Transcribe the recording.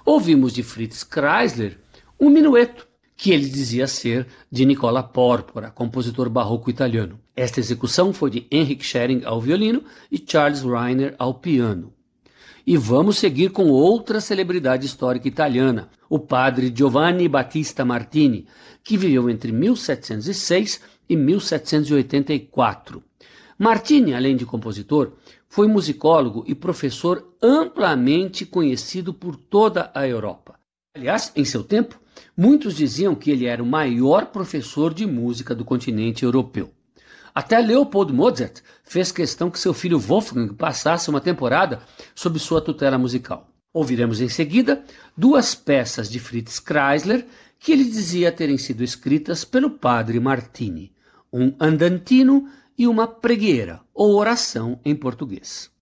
Ouvimos de Fritz Kreisler um minueto, que ele dizia ser de Nicola Porpora, compositor barroco italiano. Esta execução foi de Henrik Schering ao violino e Charles Reiner ao piano. E vamos seguir com outra celebridade histórica italiana, o padre Giovanni Battista Martini, que viveu entre 1706 e 1784. Martini, além de compositor, foi musicólogo e professor amplamente conhecido por toda a Europa. Aliás, em seu tempo, muitos diziam que ele era o maior professor de música do continente europeu. Até Leopold Mozart fez questão que seu filho Wolfgang passasse uma temporada sob sua tutela musical. Ouviremos em seguida duas peças de Fritz Kreisler que ele dizia terem sido escritas pelo padre Martini, um andantino e uma preghiera, ou oração em português.